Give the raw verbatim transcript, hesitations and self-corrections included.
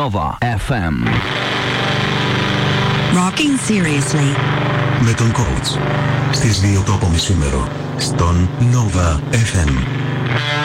Nova εφ εμ. Rocking seriously. Με τον coach. Στις δύο το απομισήμερο. Στον Nova εφ εμ.